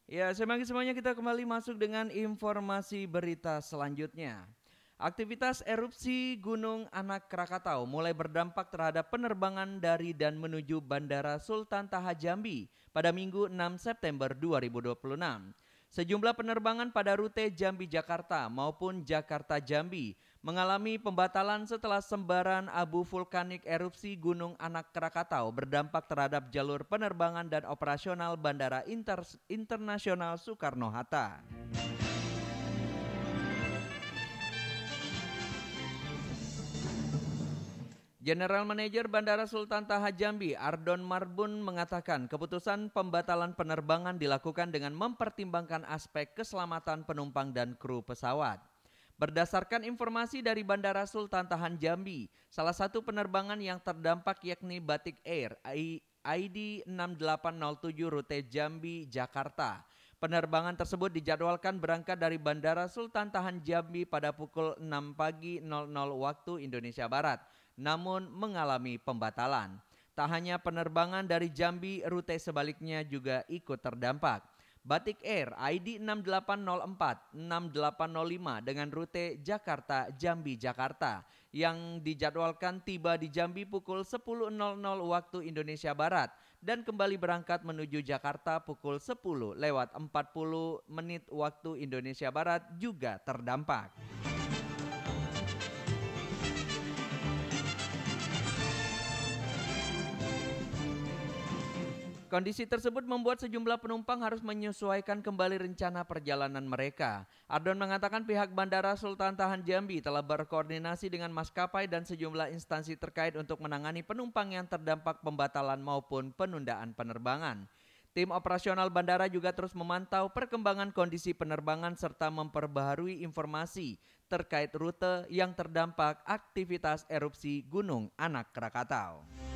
Ya, semuanya kita kembali masuk dengan informasi berita selanjutnya. Aktivitas erupsi Gunung Anak Krakatau mulai berdampak terhadap penerbangan dari dan menuju Bandara Sultan Taha Jambi pada Minggu 6 September 2026. Sejumlah penerbangan pada rute Jambi-Jakarta maupun Jakarta-Jambi mengalami pembatalan setelah sembaran abu vulkanik erupsi Gunung Anak Krakatau berdampak terhadap jalur penerbangan dan operasional Bandara Internasional Soekarno-Hatta. General Manager Bandara Sultan Taha Jambi, Ardon Marbun mengatakan keputusan pembatalan penerbangan dilakukan dengan mempertimbangkan aspek keselamatan penumpang dan kru pesawat. Berdasarkan informasi dari Bandara Sultan Taha Jambi, salah satu penerbangan yang terdampak yakni Batik Air ID 6807 rute Jambi, Jakarta. Penerbangan tersebut dijadwalkan berangkat dari Bandara Sultan Tahan Jambi pada pukul 6 pagi 00 waktu Indonesia Barat, namun mengalami pembatalan. Tak hanya penerbangan dari Jambi, rute sebaliknya juga ikut terdampak. Batik Air ID 6804, 6805 dengan rute Jakarta Jambi Jakarta yang dijadwalkan tiba di Jambi pukul 10.00 waktu Indonesia Barat dan kembali berangkat menuju Jakarta pukul 10:40 waktu Indonesia Barat juga terdampak. Kondisi tersebut membuat sejumlah penumpang harus menyesuaikan kembali rencana perjalanan mereka. Ardon mengatakan pihak Bandara Sultan Tahan Jambi telah berkoordinasi dengan maskapai dan sejumlah instansi terkait untuk menangani penumpang yang terdampak pembatalan maupun penundaan penerbangan. Tim operasional bandara juga terus memantau perkembangan kondisi penerbangan serta memperbaharui informasi terkait rute yang terdampak aktivitas erupsi Gunung Anak Krakatau.